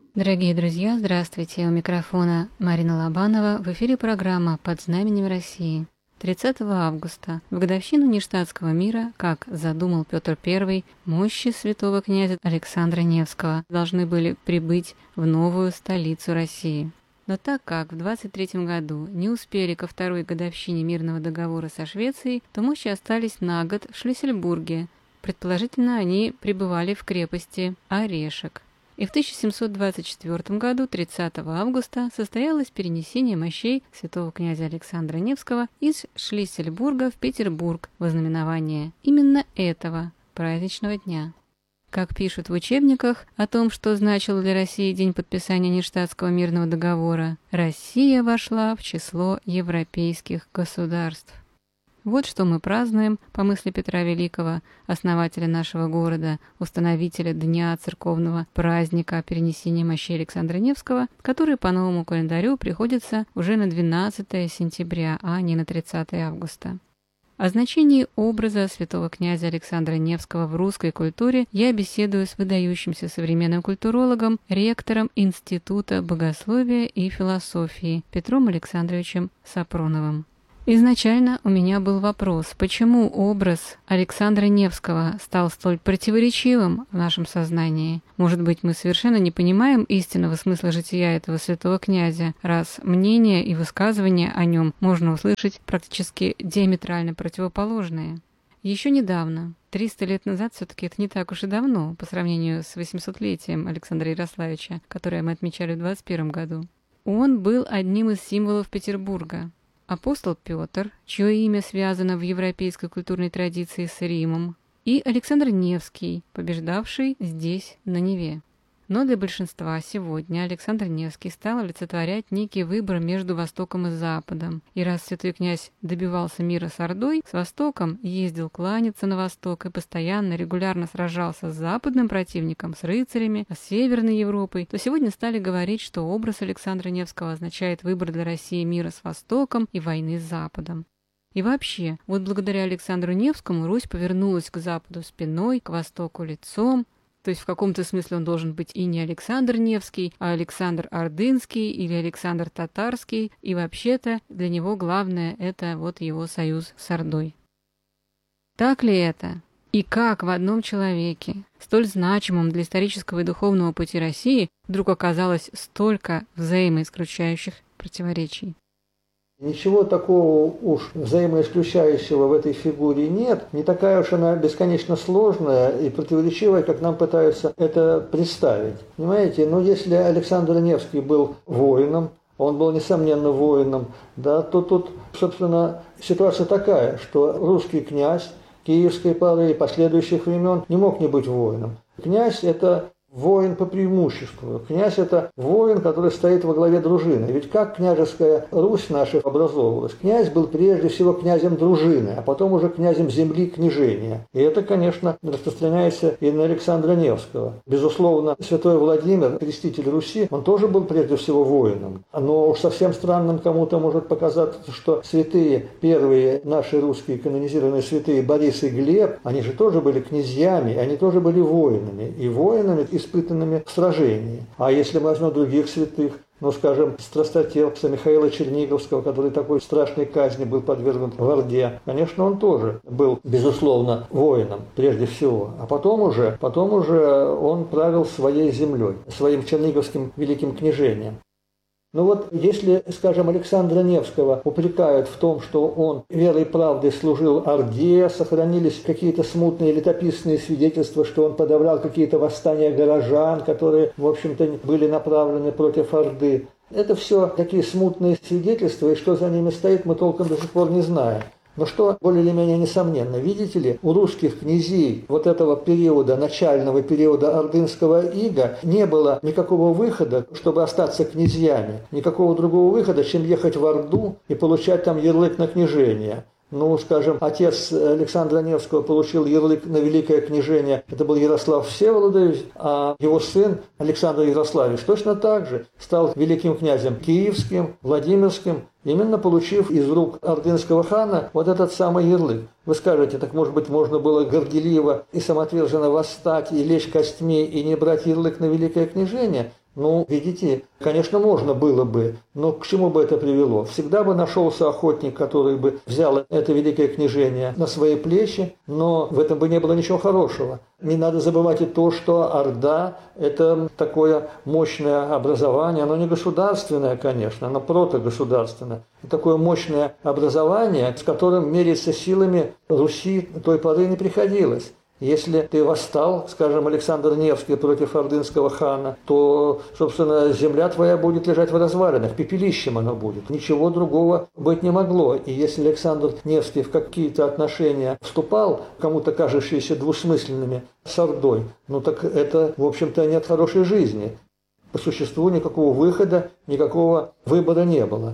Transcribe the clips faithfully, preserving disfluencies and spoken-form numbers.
Дорогие друзья, здравствуйте! У микрофона Марина Лобанова. В эфире программа «Под знаменем России». тридцатого августа, в годовщину Ништадтского мира, как задумал Петр Первый, мощи святого князя Александра Невского должны были прибыть в новую столицу России. Но так как в двадцать третьем году не успели ко второй годовщине мирного договора со Швецией, то мощи остались на год в Шлиссельбурге. Предположительно, они пребывали в крепости Орешек. И в тысяча семьсот двадцать четвёртом году, тридцатого августа, состоялось перенесение мощей святого князя Александра Невского из Шлиссельбурга в Петербург во знаменование именно этого праздничного дня. Как пишут в учебниках о том, что значил для России день подписания Ништадтского мирного договора, Россия вошла в число европейских государств. Вот что мы празднуем, по мысли Петра Великого, основателя нашего города, установителя Дня церковного праздника перенесения мощей Александра Невского, который по новому календарю приходится уже на двенадцатое сентября, а не на тридцатое августа. О значении образа святого князя Александра Невского в русской культуре я беседую с выдающимся современным культурологом, ректором Института богословия и философии Петром Александровичем Сапроновым. Изначально у меня был вопрос, почему образ Александра Невского стал столь противоречивым в нашем сознании? Может быть, мы совершенно не понимаем истинного смысла жития этого святого князя, раз мнения и высказывания о нем можно услышать практически диаметрально противоположные. Еще недавно, триста лет назад, все-таки это не так уж и давно, по сравнению с восьмисотлетием Александра Ярославича, которое мы отмечали в двадцать первом году, он был одним из символов Петербурга. Апостол Петр, чье имя связано в европейской культурной традиции с Римом, и Александр Невский, побеждавший здесь, на Неве. Но для большинства сегодня Александр Невский стал олицетворять некий выбор между Востоком и Западом. И раз святой князь добивался мира с Ордой, с Востоком, ездил кланяться на Восток и постоянно, регулярно сражался с западным противником, с рыцарями, с Северной Европой, то сегодня стали говорить, что образ Александра Невского означает выбор для России мира с Востоком и войны с Западом. И вообще, вот благодаря Александру Невскому Русь повернулась к Западу спиной, к Востоку лицом. То есть в каком-то смысле он должен быть и не Александр Невский, а Александр Ордынский или Александр Татарский, и вообще-то для него главное – это вот его союз с Ордой. Так ли это? И как в одном человеке, столь значимом для исторического и духовного пути России, вдруг оказалось столько взаимоисключающих противоречий? Ничего такого уж взаимоисключающего в этой фигуре нет. Не такая уж она бесконечно сложная и противоречивая, как нам пытаются это представить. Понимаете, ну если Александр Невский был воином, он был, несомненно, воином, да, то тут, собственно, ситуация такая, что русский князь киевской поры и последующих времен не мог не быть воином. Князь – это воин по преимуществу. Князь – это воин, который стоит во главе дружины. Ведь как княжеская Русь наша образовывалась? Князь был прежде всего князем дружины, а потом уже князем земли княжения. И это, конечно, распространяется и на Александра Невского. Безусловно, святой Владимир, креститель Руси, он тоже был прежде всего воином. Но уж совсем странным кому-то может показаться, что святые, первые наши русские канонизированные святые Борис и Глеб, они же тоже были князьями, они тоже были воинами. И воинами, испытанными в сражении. А если мы возьмем других святых, ну, скажем, страстотерпца Михаила Черниговского, который такой страшной казни был подвергнут в Орде, конечно, он тоже был, безусловно, воином, прежде всего. А потом уже, потом уже он правил своей землей, своим черниговским великим княжением. Ну вот, если, скажем, Александра Невского упрекают в том, что он верой и правдой служил Орде, сохранились какие-то смутные летописные свидетельства, что он подавлял какие-то восстания горожан, которые, в общем-то, были направлены против Орды. Это все такие смутные свидетельства, и что за ними стоит, мы толком до сих пор не знаем. Но что более или менее несомненно, видите ли, у русских князей вот этого периода, начального периода ордынского ига, не было никакого выхода, чтобы остаться князьями, никакого другого выхода, чем ехать в Орду и получать там ярлык на княжение. Ну, скажем, отец Александра Невского получил ярлык на великое княжение, это был Ярослав Всеволодович, а его сын Александр Ярославич точно так же стал великим князем Киевским, Владимирским именно получив из рук ордынского хана вот этот самый ярлык. Вы скажете, так может быть можно было горделиво и самоотверженно восстать и лечь костьми и не брать ярлык на великое княжение? Ну, видите, конечно, можно было бы, но к чему бы это привело? Всегда бы нашелся охотник, который бы взял это великое княжение на свои плечи, но в этом бы не было ничего хорошего. Не надо забывать и то, что Орда – это такое мощное образование, оно не государственное, конечно, оно протогосударственное. Такое мощное образование, с которым мериться силами Руси той поры не приходилось. Если ты восстал, скажем, Александр Невский против ордынского хана, то, собственно, земля твоя будет лежать в развалинах, пепелищем она будет. Ничего другого быть не могло. И если Александр Невский в какие-то отношения вступал, кому-то кажущиеся двусмысленными, с Ордой, ну так это, в общем-то, нет хорошей жизни. По существу никакого выхода, никакого выбора не было.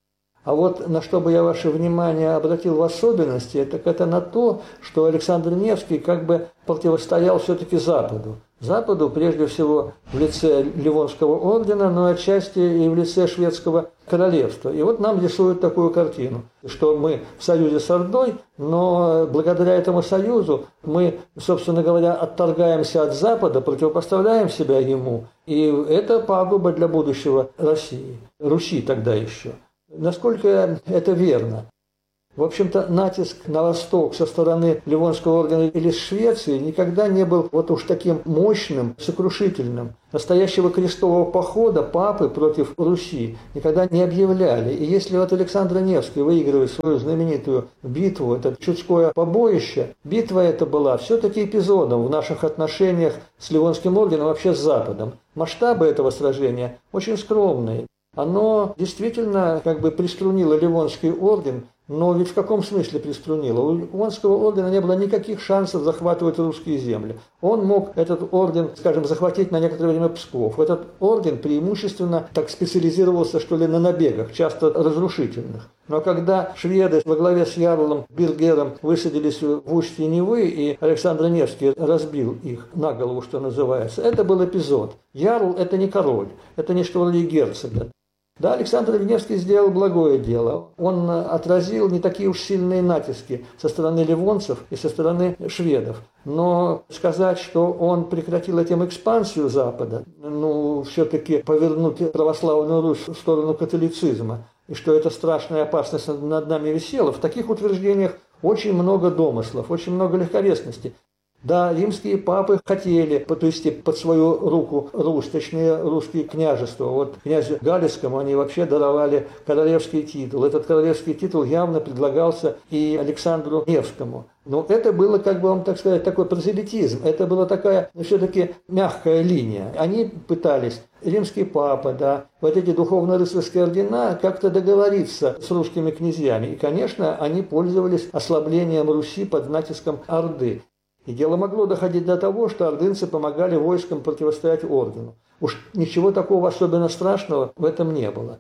А вот на что бы я ваше внимание обратил в особенности, так это на то, что Александр Невский как бы противостоял все-таки Западу. Западу, прежде всего, в лице Ливонского ордена, но отчасти и в лице шведского королевства. И вот нам рисуют такую картину, что мы в союзе с Ордой, но благодаря этому союзу мы, собственно говоря, отторгаемся от Запада, противопоставляем себя ему. И это пагуба для будущего России, Руси тогда еще. Насколько это верно? В общем-то, натиск на восток со стороны Ливонского ордена или Швеции никогда не был вот уж таким мощным, сокрушительным. Настоящего крестового похода папы против Руси никогда не объявляли. И если вот Александр Невский выигрывает свою знаменитую битву, это Чудское побоище, битва эта была все-таки эпизодом в наших отношениях с Ливонским орденом, вообще с Западом. Масштабы этого сражения очень скромные. Оно действительно как бы приструнило Ливонский орден, но ведь в каком смысле приструнило? У Ливонского ордена не было никаких шансов захватывать русские земли. Он мог этот орден, скажем, захватить на некоторое время Псков. Этот орден преимущественно так специализировался, что ли, на набегах, часто разрушительных. Но когда шведы во главе с Ярлом Биргером высадились в устье Невы, и Александр Невский разбил их на голову, что называется, это был эпизод. Ярл – это не король, это не что ли герцога. Да, Александр Невский сделал благое дело. Он отразил не такие уж сильные натиски со стороны ливонцев и со стороны шведов. Но сказать, что он прекратил этим экспансию Запада, ну, все-таки повернуть православную Русь в сторону католицизма, и что эта страшная опасность над нами висела, в таких утверждениях очень много домыслов, очень много легковесности. Да, римские папы хотели подвести под свою руку Русь, точнее русские княжества. Вот князю Галицкому они вообще даровали королевский титул. Этот королевский титул явно предлагался и Александру Невскому. Но это было, как бы вам так сказать, такой прозелитизм. Это была такая, ну, все-таки мягкая линия. Они пытались, римские папы, да, вот эти духовно-рыцарские ордена, как-то договориться с русскими князьями. И, конечно, они пользовались ослаблением Руси под натиском Орды. И дело могло доходить до того, что ордынцы помогали войскам противостоять ордену. Уж ничего такого особенно страшного в этом не было.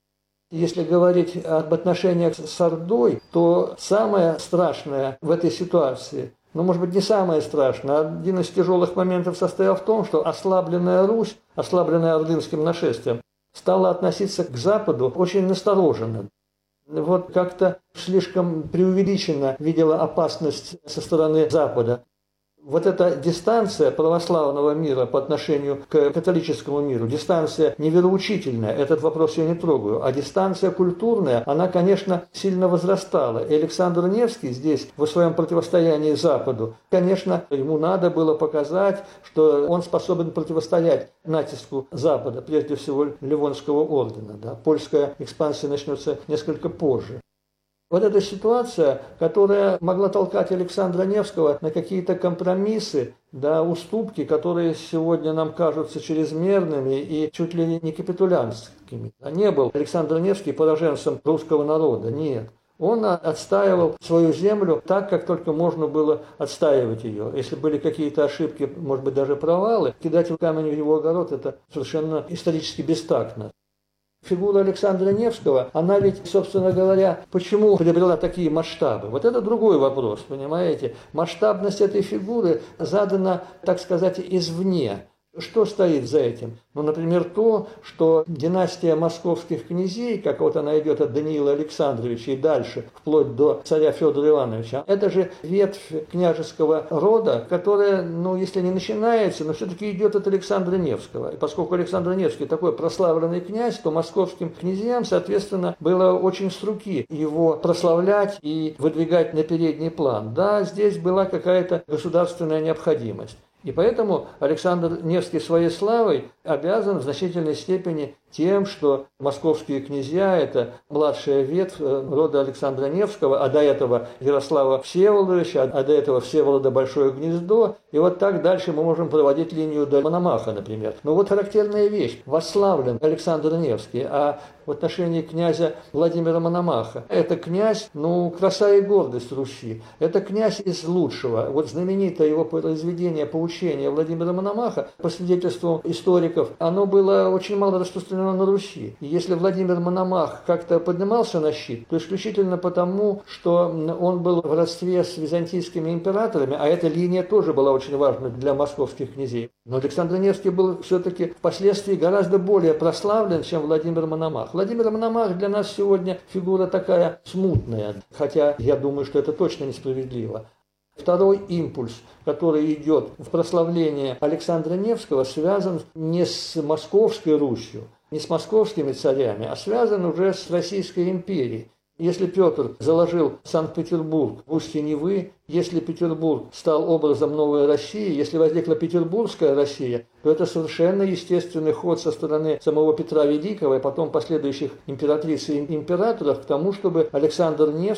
Если говорить об отношениях с Ордой, то самое страшное в этой ситуации, ну, может быть, не самое страшное, а один из тяжелых моментов состоял в том, что ослабленная Русь, ослабленная ордынским нашествием, стала относиться к Западу очень настороженно. Вот как-то слишком преувеличенно видела опасность со стороны Запада. Вот эта дистанция православного мира по отношению к католическому миру, дистанция не вероучительная, этот вопрос я не трогаю, а дистанция культурная, она, конечно, сильно возрастала. И Александр Невский здесь, в своем противостоянии Западу, конечно, ему надо было показать, что он способен противостоять натиску Запада, прежде всего Ливонского ордена. Да. Польская экспансия начнется несколько позже. Вот эта ситуация, которая могла толкать Александра Невского на какие-то компромиссы, да, уступки, которые сегодня нам кажутся чрезмерными и чуть ли не капитулянскими. Не был Александр Невский пораженцем русского народа, нет. Он отстаивал свою землю так, как только можно было отстаивать ее. Если были какие-то ошибки, может быть, даже провалы, кидать камень в его огород – это совершенно исторически бестактно. Фигура Александра Невского, она ведь, собственно говоря, почему приобрела такие масштабы? Вот это другой вопрос, понимаете? Масштабность этой фигуры задана, так сказать, извне. Что стоит за этим? Ну, например, то, что династия московских князей, как вот она идет от Даниила Александровича и дальше, вплоть до царя Федора Ивановича, это же ветвь княжеского рода, которая, ну, если не начинается, но все-таки идет от Александра Невского. И поскольку Александр Невский такой прославленный князь, то московским князьям, соответственно, было очень с руки его прославлять и выдвигать на передний план. Да, здесь была какая-то государственная необходимость. И поэтому Александр Невский своей славой обязан в значительной степени тем, что московские князья – это младшая ветвь рода Александра Невского, а до этого Ярослава Всеволодовича, а до этого Всеволода Большое Гнездо. И вот так дальше мы можем проводить линию до Мономаха, например. Но вот характерная вещь. Восславлен Александр Невский, а в отношении князя Владимира Мономаха. Это князь, ну, краса и гордость Руси. Это князь из лучшего. Вот знаменитое его произведение «Поучение» Владимира Мономаха, по свидетельству историков, оно было очень мало распространено на Руси. И если Владимир Мономах как-то поднимался на щит, то исключительно потому, что он был в родстве с византийскими императорами, а эта линия тоже была очень важна для московских князей. Но Александр Невский был все-таки впоследствии гораздо более прославлен, чем Владимир Мономах. Владимир Мономах для нас сегодня фигура такая смутная, хотя я думаю, что это точно несправедливо. Второй импульс, который идет в прославление Александра Невского, связан не с Московской Русью, не с московскими царями, а связан уже с Российской империей. Если Петр заложил Санкт-Петербург в устье Невы, если Петербург стал образом новой России, если возникла Петербургская Россия, то это совершенно естественный ход со стороны самого Петра Великого и потом последующих императриц и императоров к тому, чтобы Александр Невский